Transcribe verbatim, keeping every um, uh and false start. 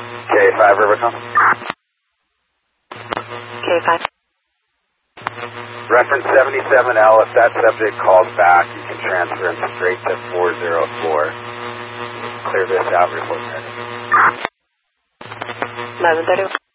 K five Rivercom. K five. Reference seventy-seven L, if that subject calls back, you can transfer him straight to four zero four. Clear this out, report there. eleven thirty.